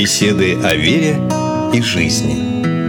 Беседы о вере и жизни.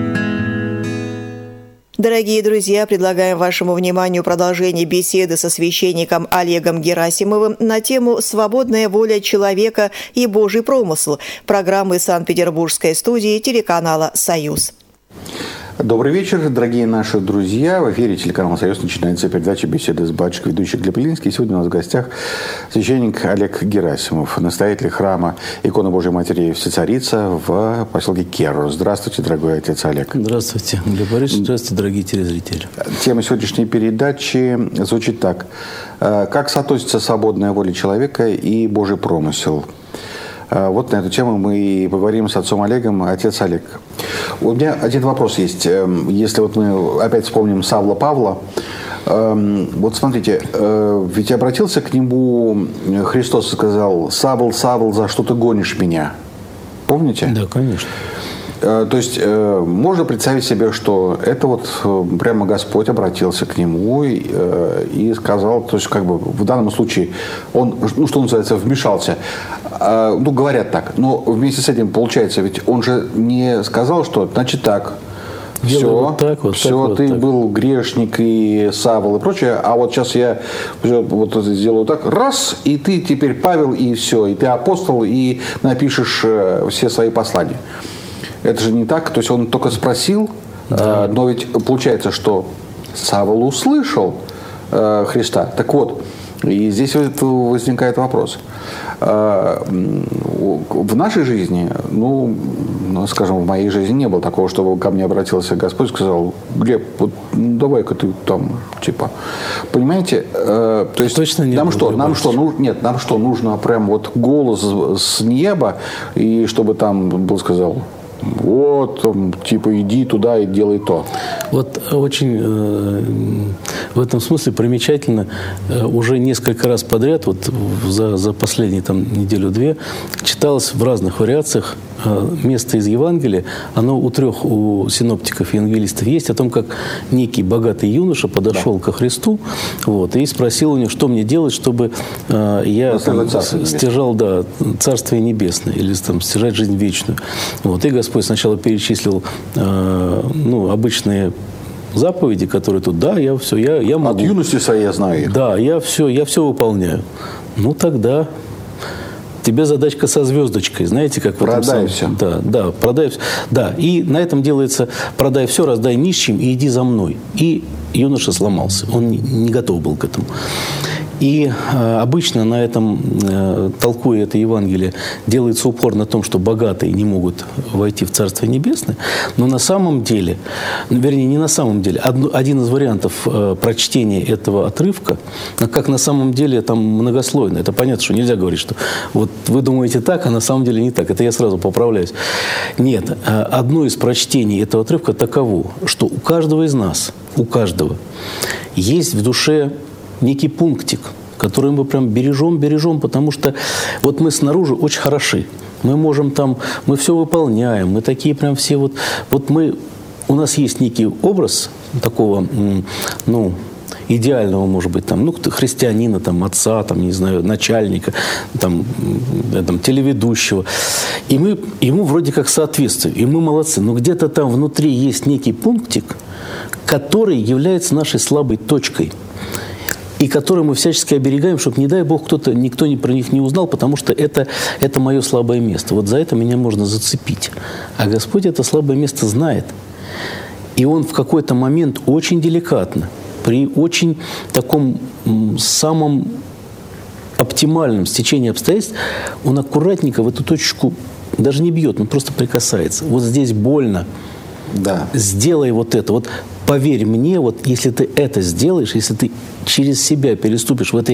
Дорогие друзья, предлагаем вашему вниманию продолжение беседы со священником Олегом Герасимовым на тему «Свободная воля человека и Божий промысл» программы Санкт-Петербургской студии телеканала «Союз». Добрый вечер, дорогие наши друзья. В эфире телеканала «Союз» начинается передача «Беседы с батюшкой», ведущий Глеб Ильинский. Сегодня у нас в гостях священник Олег Герасимов, настоятель храма Иконы Божией Матери Всецарица в поселке Керу. Здравствуйте, дорогой отец Олег. Здравствуйте, Глеб Борисович. Здравствуйте, дорогие телезрители. Тема сегодняшней передачи звучит так. Как соотносится свободная воля человека и Божий промысел? Вот на эту тему мы и поговорим с отцом Олегом. Отец Олег, у меня один вопрос есть. Если вот мы опять вспомним Савла Павла, вот смотрите, ведь обратился к нему Христос и сказал: «Савл, Савл, за что ты гонишь меня?» Помните? Да, конечно. То есть можно представить себе, что это вот прямо Господь обратился к нему и сказал, то есть как бы в данном случае он, ну что называется, вмешался. Ну, говорят так. Но вместе с этим получается, ведь он же не сказал, что значит так. Все, ты был грешник и Савл и прочее, а вот сейчас я вот сделаю так, раз, и ты теперь Павел, и все, и ты апостол, и напишешь все свои послания. Это же не так, то есть он только спросил, да. Но ведь получается, что Савл услышал Христа. Так вот, и здесь возникает вопрос. В нашей жизни, ну, скажем, в моей жизни не было такого, чтобы ко мне обратился Господь и сказал: «Глеб, вот давай-ка ты там, типа». Понимаете? То есть точно не нам что, нужно прям вот голос с неба, и чтобы там был сказал: вот, типа, иди туда и делай то. Вот очень в этом смысле примечательно, уже несколько раз подряд, вот за последние там неделю-две, читалось в разных вариациях место из Евангелия. Оно у трех у синоптиков и евангелистов есть, о том, как некий богатый юноша подошел ко Христу вот, и спросил у него: что мне делать, чтобы я стяжал Царствие Небесное или там, стяжать жизнь вечную. Вот, и Господь сначала перечислил обычные заповеди, которые тут, я могу. От юности своей я знаю их. Да, я все выполняю. Ну, тогда тебе задачка со звездочкой, знаете, как в этом продай все. Да, продай все. Да, и на этом делается: продай все, раздай нищим и иди за мной. И юноша сломался, он не готов был к этому. И обычно на этом, толкуя это Евангелие, делается упор на том, что богатые не могут войти в Царствие Небесное. Но на самом деле, вернее, не на самом деле, один из вариантов прочтения этого отрывка, как на самом деле там многослойно. Это понятно, что нельзя говорить, что вот вы думаете так, а на самом деле не так. Это я сразу поправляюсь. Нет, одно из прочтений этого отрывка таково, что у каждого из нас, есть в душе некий пунктик, который мы прям бережем, потому что вот мы снаружи очень хороши. Мы можем там, мы все выполняем, мы такие прям все вот у нас есть некий образ такого, идеального, может быть, там, христианина, там, отца, там, не знаю, начальника, там, телеведущего. И мы ему вроде как соответствуем, и мы молодцы. Но где-то там внутри есть некий пунктик, который является нашей слабой точкой, и которые мы всячески оберегаем, чтобы, не дай Бог, никто про них не узнал, потому что это мое слабое место. Вот за это меня можно зацепить. А Господь это слабое место знает. И Он в какой-то момент очень деликатно, при очень таком самом оптимальном стечении обстоятельств, Он аккуратненько в эту точку даже не бьет, он просто прикасается. Вот здесь больно. Да. Сделай вот это. Вот поверь мне, вот если ты это сделаешь, если ты через себя переступишь в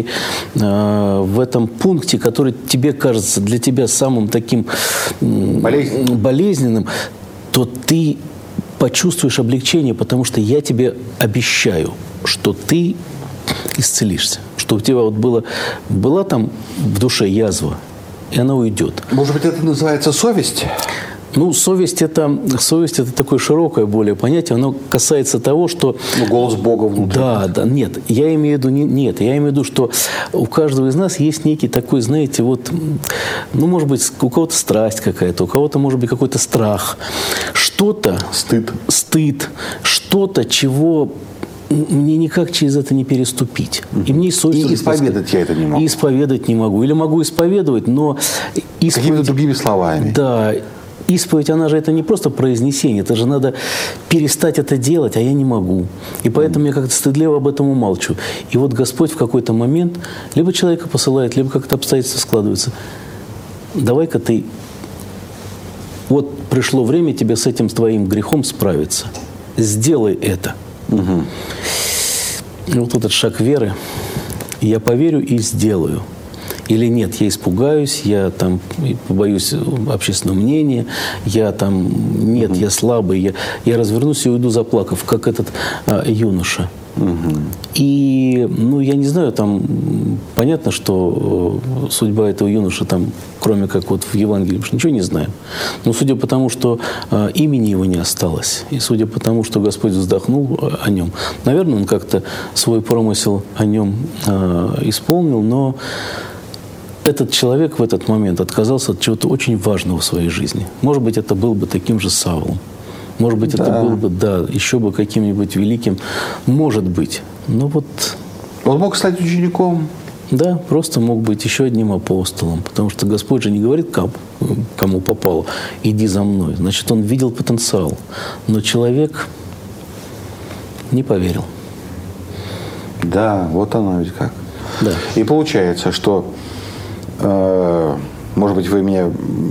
этом пункте, который тебе кажется для тебя самым таким болезненным, то ты почувствуешь облегчение, потому что я тебе обещаю, что ты исцелишься. Что у тебя вот была там в душе язва, и она уйдет. Может быть, это называется совесть? Ну, совесть это такое широкое более понятие. Оно касается того, что... Ну, голос Бога внутри. Да, нет. Я имею в виду, что у каждого из нас есть некий такой, знаете, вот, ну, может быть, у кого-то страсть какая-то, у кого-то, может быть, какой-то страх. Что-то... Стыд. Что-то, чего... мне никак через это не переступить. И мне совесть... И исповедать я это не могу. И исповедать не могу. Или могу исповедовать, но... Какими-то другими словами. Да. Исповедь, она же это не просто произнесение. Это же надо перестать это делать, а я не могу. И поэтому я как-то стыдливо об этом умалчиваю. И вот Господь в какой-то момент либо человека посылает, либо как-то обстоятельства складываются. Давай-ка ты... Вот пришло время тебе с этим твоим грехом справиться. Сделай это. Угу. И вот этот шаг веры. Я поверю и сделаю. Или нет, я испугаюсь, я там побоюсь общественного мнения, я там, нет, я слабый, я развернусь и уйду заплакав, как этот юноша. И, ну, я не знаю, там, понятно, что судьба этого юноши, там, кроме как вот в Евангелии, мы ничего не знаем. Но судя по тому, что имени его не осталось, и судя по тому, что Господь вздохнул о нем, наверное, он как-то свой промысел о нем исполнил, но этот человек в этот момент отказался от чего-то очень важного в своей жизни. Может быть, это был бы таким же Савлом. Может быть, это был бы, еще бы каким-нибудь великим. Может быть. Но вот... Он мог стать учеником. Да, просто мог быть еще одним апостолом. Потому что Господь же не говорит, кому попало, иди за мной. Значит, он видел потенциал. Но человек не поверил. Да, вот оно ведь как. Да. И получается, что... может быть, вы меня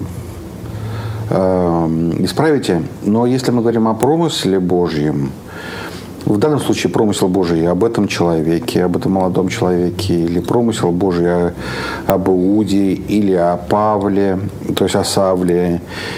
исправите, но если мы говорим о промысле Божьем, в данном случае промысел Божий об этом человеке, об этом молодом человеке, или промысел Божий об Иуде, или о Павле, то есть о Савле,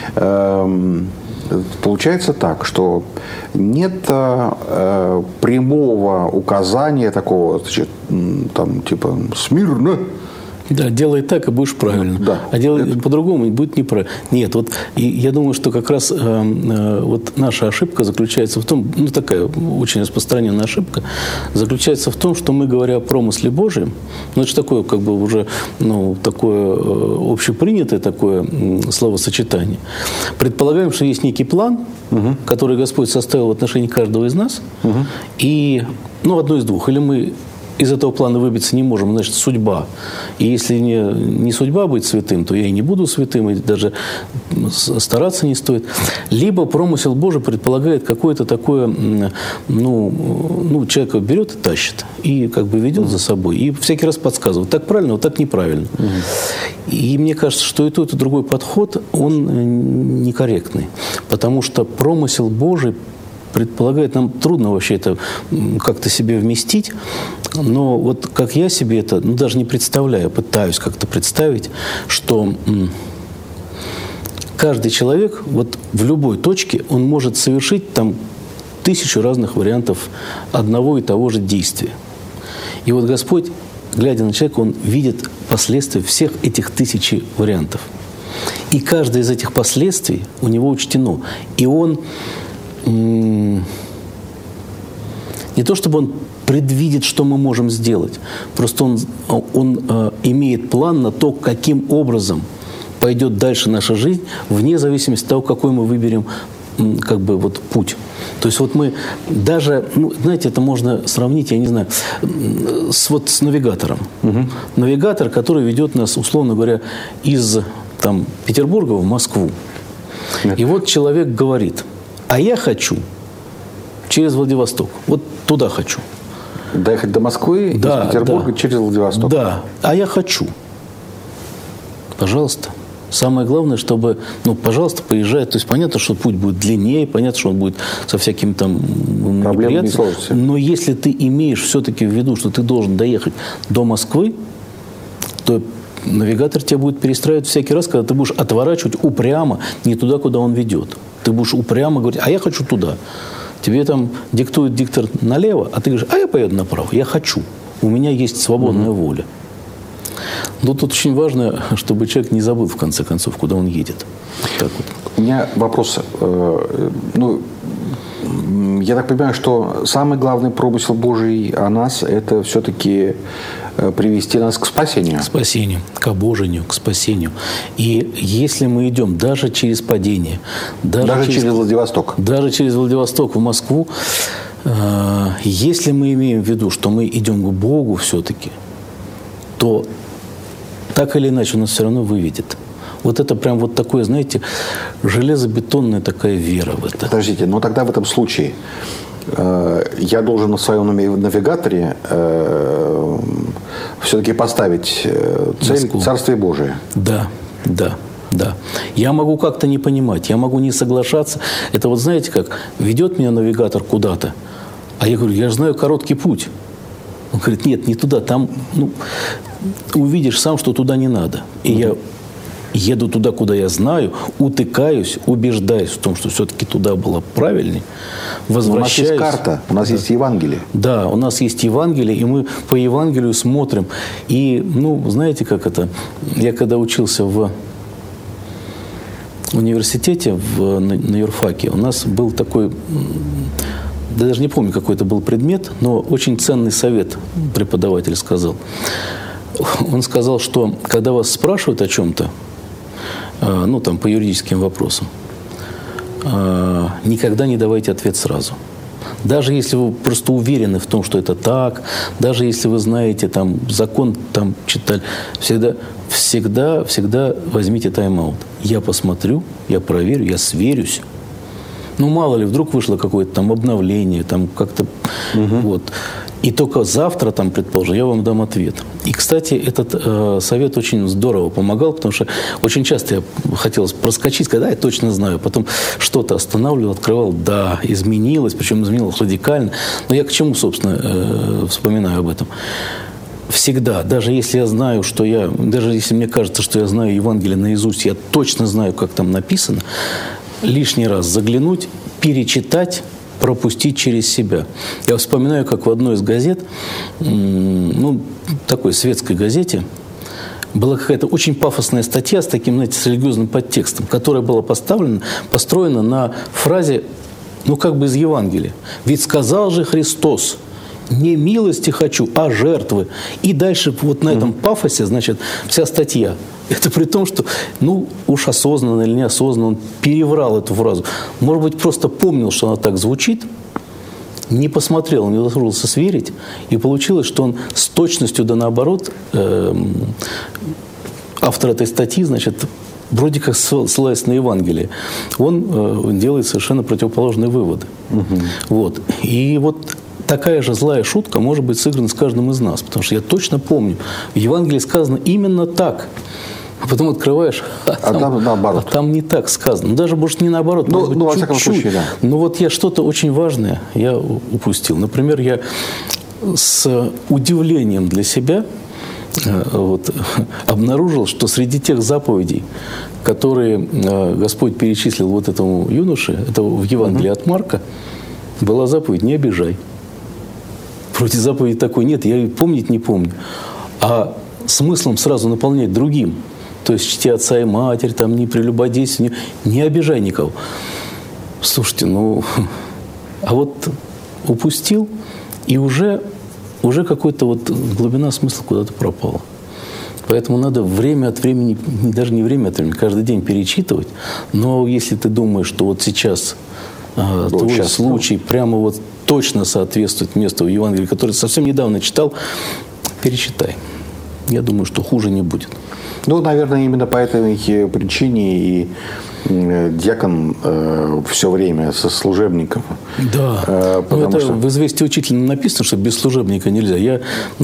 получается так, что нет прямого указания такого, значит, там, типа, смирно. Да, делай так, и будешь правильно. Да. А делай по-другому, и будет неправильно. Нет, вот я думаю, что как раз вот наша ошибка заключается в том, ну, такая очень распространенная ошибка, заключается в том, что мы, говоря о промысле Божьем, ну, это же такое, как бы уже, ну, такое общепринятое такое словосочетание, предполагаем, что есть некий план, который Господь составил в отношении каждого из нас, и, ну, одно из двух, или мы из этого плана выбиться не можем, значит, судьба. И если не судьба быть святым, то я и не буду святым, и даже стараться не стоит. Либо промысел Божий предполагает какое-то такое, ну, человека берет и тащит, и как бы ведет за собой, и всякий раз подсказывает, так правильно, вот так неправильно. И мне кажется, что и тот, и другой подход, он некорректный, потому что промысел Божий предполагает, нам трудно вообще это как-то себе вместить, но вот как я себе это, ну, даже не представляю, пытаюсь как-то представить, что каждый человек вот в любой точке, он может совершить там 1000 разных вариантов одного и того же действия. И вот Господь, глядя на человека, Он видит последствия всех этих 1000 вариантов. И каждое из этих последствий у него учтено. И он не то чтобы он предвидит, что мы можем сделать, просто он имеет план на то, каким образом пойдет дальше наша жизнь, вне зависимости от того, какой мы выберем как бы вот путь. То есть вот мы даже, ну, знаете, это можно сравнить, я не знаю, с навигатором. Навигатор, который ведет нас, условно говоря, из там, Петербурга в Москву. И вот человек говорит: а я хочу через Владивосток. Вот туда хочу. Доехать до Москвы из Петербурга через Владивосток. Да, а я хочу. Пожалуйста. Самое главное, чтобы, ну, пожалуйста, поезжай. То есть понятно, что путь будет длиннее, понятно, что он будет со всякими там проблемами и сложностями. Но если ты имеешь все-таки в виду, что ты должен доехать до Москвы, то навигатор тебя будет перестраивать всякий раз, когда ты будешь отворачивать упрямо не туда, куда он ведет. Ты будешь упрямо говорить: а я хочу туда. Тебе там диктует диктор налево, а ты говоришь: а я поеду направо. Я хочу. У меня есть свободная воля. Но тут очень важно, чтобы человек не забыл, в конце концов, куда он едет. Так вот. У меня вопрос. Я так понимаю, что самый главный промысел Божий о нас – это все-таки привести нас к спасению. К спасению, к обожению, к спасению. И если мы идем даже через падение, даже через Владивосток. Даже через Владивосток в Москву, если мы имеем в виду, что мы идем к Богу все-таки, то так или иначе он нас все равно выведет. Вот это прям вот такое, знаете, железобетонная такая вера в это. Подождите, но тогда в этом случае я должен на своем навигаторе все-таки поставить цель Москву. Царствие Божие. Да. Я могу как-то не понимать, я могу не соглашаться. Это вот знаете как, ведет меня навигатор куда-то, а я говорю, я же знаю короткий путь. Он говорит, нет, не туда, там увидишь сам, что туда не надо. И я еду туда, куда я знаю, утыкаюсь, убеждаюсь в том, что все-таки туда было правильнее, возвращаюсь. У нас есть карта, у нас есть Евангелие. Да, у нас есть Евангелие, и мы по Евангелию смотрим. И, знаете, как это? Я когда учился в университете, на юрфаке, у нас был такой, даже не помню, какой это был предмет, но очень ценный совет преподаватель сказал. Он сказал, что когда вас спрашивают о чем-то, по юридическим вопросам, никогда не давайте ответ сразу. Даже если вы просто уверены в том, что это так, даже если вы знаете, закон читали, всегда возьмите тайм-аут. Я посмотрю, я проверю, я сверюсь. Мало ли, вдруг вышло какое-то обновление, как-то вот. И только завтра, предположим, я вам дам ответ. И, кстати, этот совет очень здорово помогал, потому что очень часто я хотелось проскочить, сказать, я точно знаю. Потом что-то останавливал, открывал, да, изменилось, причем изменилось радикально. Но я к чему, собственно, вспоминаю об этом? Всегда, даже если я знаю, даже если мне кажется, что я знаю Евангелие наизусть, я точно знаю, как там написано, лишний раз заглянуть, перечитать, пропустить через себя. Я вспоминаю, как в одной из газет, такой светской газете, была какая-то очень пафосная статья с таким, с религиозным подтекстом, которая была построена на фразе, из Евангелия. «Ведь сказал же Христос, не милости хочу, а жертвы». И дальше на этом пафосе, вся статья. Это при том, что, уж осознанно или неосознанно он переврал эту фразу. Может быть, просто помнил, что она так звучит, не посмотрел, не удосужился сверить, и получилось, что он с точностью да наоборот, автор этой статьи, вроде как ссылаясь на Евангелие, он делает совершенно противоположные выводы. Вот. И такая же злая шутка может быть сыграна с каждым из нас, потому что я точно помню, в Евангелии сказано именно так. А потом открываешь, там не так сказано. Даже, может, не наоборот, может быть, чуть-чуть. Да. Но я что-то очень важное я упустил. Например, я с удивлением для себя обнаружил, что среди тех заповедей, которые Господь перечислил этому юноше, это в Евангелии от Марка, была заповедь «Не обижай». Вроде заповеди такой нет, я ее помнить не помню. А смыслом сразу наполнять другим. То есть чти отца и матерь, не прелюбодействуй, не обижай никого. Слушайте, упустил, и уже какой-то глубина смысла куда-то пропала. Поэтому надо время от времени, даже не время от времени, каждый день перечитывать. Но если ты думаешь, что сейчас твой случай прямо точно соответствует месту в Евангелии, которое совсем недавно читал, перечитай. Я думаю, что хуже не будет. Наверное, именно по этой причине и диакон все время со служебником. Да, это что... в «Известии учителя» написано, что без служебника нельзя.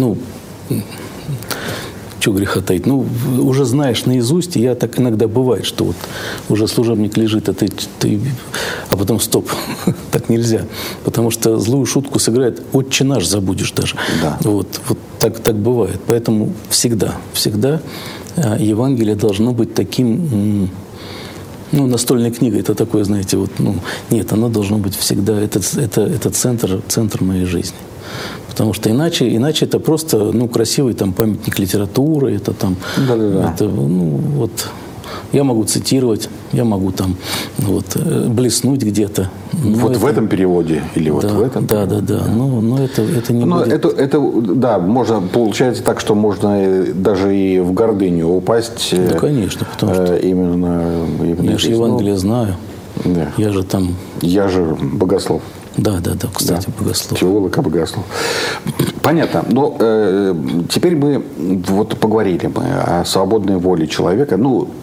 Чего греха таить? Уже знаешь наизусть, и так иногда бывает, что уже служебник лежит, а потом стоп, так нельзя. Потому что злую шутку сыграет, «Отче наш» забудешь даже. Да. Так бывает. Поэтому всегда Евангелие должно быть таким... настольная книга, это такое, знаете, нет, оно должно быть всегда, это центр моей жизни. Потому что иначе это просто, красивый памятник литературы, это Я могу цитировать, я могу там блеснуть где-то. Вот в этом переводе или вот в этом? Да. Но это не будет. Да, можно, получается так, что можно даже и в гордыню упасть. Да, конечно, потому что именно я же Евангелие знаю. Да. Я же богослов. Да, кстати, да. богослов. Теолог, а богослов. Понятно. Но теперь мы поговорили о свободной воле человека.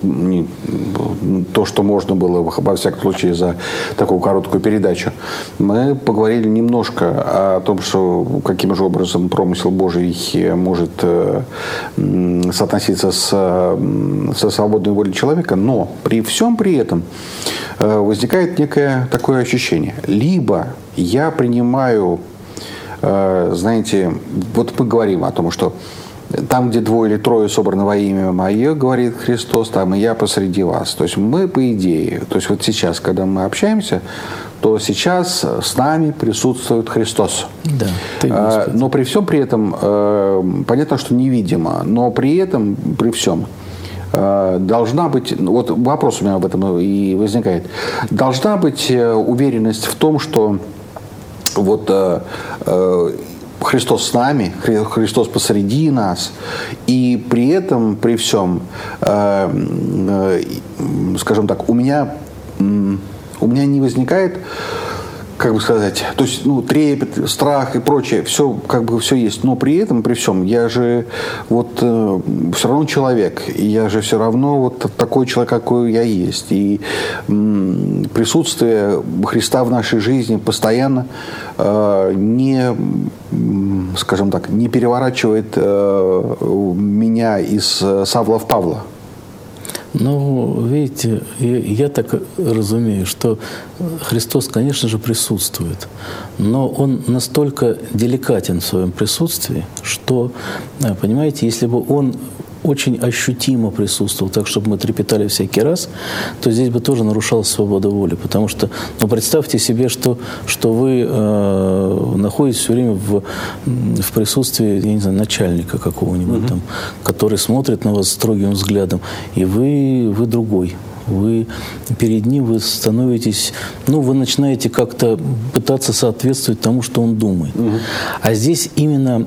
То, что можно было, во всяком случае, за такую короткую передачу. Мы поговорили немножко о том, что каким же образом промысел Божий может соотноситься со свободной волей человека. Но при всем при этом возникает некое такое ощущение. Либо я принимаю, знаете, вот мы говорим о том, что там, где 2 или 3 собраны во имя Мое, говорит Христос, там и я посреди вас. То есть мы, по идее, то есть вот сейчас, когда мы общаемся, то сейчас с нами присутствует Христос. Да, но при всем при этом, понятно, что невидимо, но при этом, при всем, должна быть, вот вопрос у меня об этом и возникает, должна быть уверенность в том, что вот Христос с нами, Христос посреди нас, и при этом, при всем, скажем так, у меня не возникает, как бы сказать, то есть, трепет, страх и прочее, все, как бы все есть, но при этом, при всем, я же все равно человек, и я же все равно такой человек, какой я есть, и присутствие Христа в нашей жизни постоянно не, скажем так, не переворачивает меня из Савла в Павла. Видите, я так разумею, что Христос, конечно же, присутствует, но Он настолько деликатен в своем присутствии, что, понимаете, если бы Он очень ощутимо присутствовал, так, чтобы мы трепетали всякий раз, то здесь бы тоже нарушалась свобода воли. Потому что, представьте себе, что вы находитесь все время в присутствии, я не знаю, начальника какого-нибудь там, который смотрит на вас строгим взглядом, и вы другой. Вы перед ним, вы становитесь, вы начинаете как-то пытаться соответствовать тому, что он думает. А здесь именно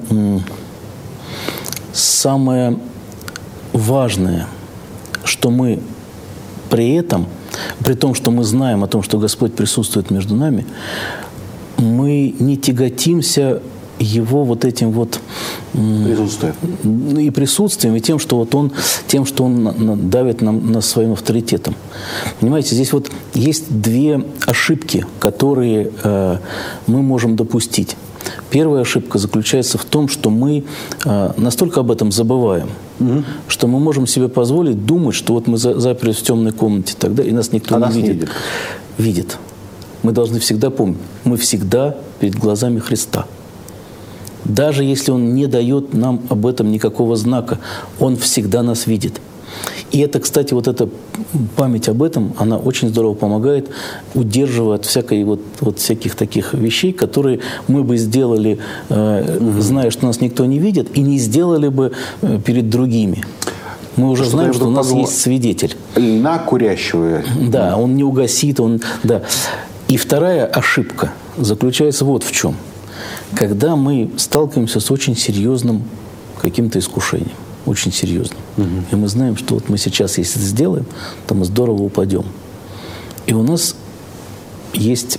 самое важное, что мы при этом, при том, что мы знаем о том, что Господь присутствует между нами, мы не тяготимся Его этим присутствием. И присутствием, и тем, что он давит нас своим авторитетом. Понимаете, здесь есть 2 ошибки, которые мы можем допустить. Первая ошибка заключается в том, что мы настолько об этом забываем, что мы можем себе позволить думать, что мы заперлись в темной комнате тогда, и нас никто не видит. Видит. Мы должны всегда помнить, мы всегда перед глазами Христа. Даже если Он не дает нам об этом никакого знака, Он всегда нас видит. И это, кстати, эта память об этом, она очень здорово помогает, удерживая от всяких таких вещей, которые мы бы сделали, зная, что нас никто не видит, и не сделали бы перед другими. Мы уже знаем, что у нас есть свидетель. Льна курящего. Да, он не угасит. Да. И вторая ошибка заключается в чем. Когда мы сталкиваемся с очень серьезным каким-то искушением, очень серьезным, и мы знаем, что мы сейчас, если сделаем, то мы здорово упадем. И у нас есть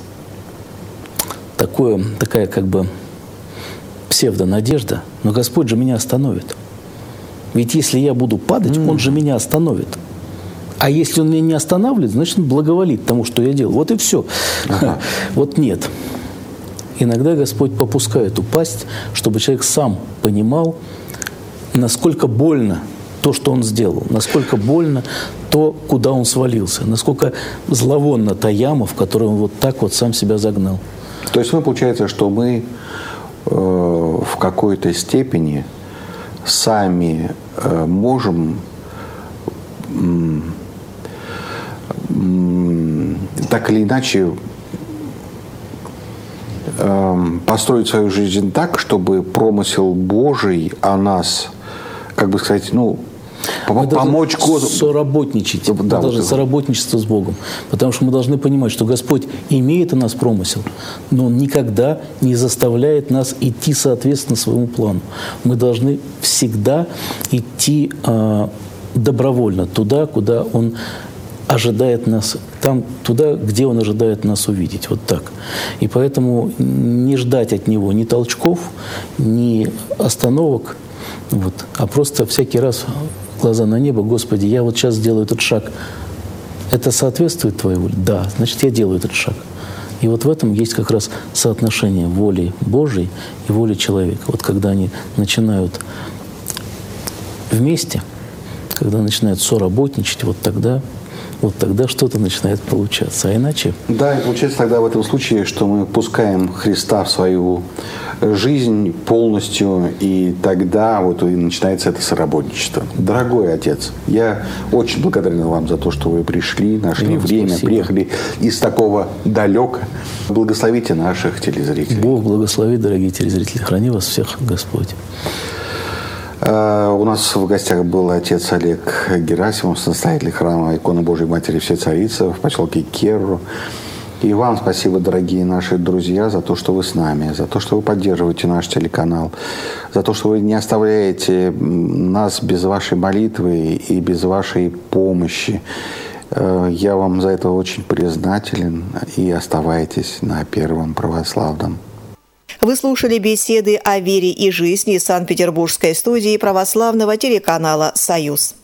такая как бы псевдонадежда, но Господь же меня остановит. Ведь если я буду падать, Он же меня остановит. А если Он меня не останавливает, значит, Он благоволит тому, что я делаю. Вот и все. Нет. Иногда Господь попускает упасть, чтобы человек сам понимал, насколько больно то, что он сделал, насколько больно то, куда он свалился, насколько зловонна та яма, в которую он так сам себя загнал. То есть получается, что мы в какой-то степени сами можем так или иначе построить свою жизнь так, чтобы промысел Божий о нас, как бы сказать, Помочь Господу. Соработничать. Мы должны соработничество с Богом. Потому что мы должны понимать, что Господь имеет у нас промысел, но Он никогда не заставляет нас идти соответственно своему плану. Мы должны всегда идти добровольно туда, куда Он ожидает нас, туда, где Он ожидает нас увидеть. Вот так. И поэтому не ждать от Него ни толчков, ни остановок, а просто всякий раз глаза на небо: Господи, я вот сейчас сделаю этот шаг. Это соответствует Твоей воле? Да, значит, я делаю этот шаг. И вот в этом есть как раз соотношение воли Божьей и воли человека. Вот когда они начинают вместе, когда начинают соработничать, вот тогда что-то начинает получаться. А иначе... Да, и получается тогда в этом случае, что мы пускаем Христа в свою жизнь полностью, и тогда и начинается это соработничество. Дорогой Отец, я очень благодарен вам за то, что вы пришли, нашли время, спасибо. Приехали из такого далека. Благословите наших телезрителей. Бог благослови, дорогие телезрители. Храни вас всех, Господь. У нас в гостях был отец Олег Герасимов, настоятель храма Иконы Божией Матери Всей Царицы в поселке Керру. И вам спасибо, дорогие наши друзья, за то, что вы с нами, за то, что вы поддерживаете наш телеканал, за то, что вы не оставляете нас без вашей молитвы и без вашей помощи. Я вам за это очень признателен, и оставайтесь на Первом Православном. Вы слушали беседы о вере и жизни из Санкт-Петербургской студии православного телеканала «Союз».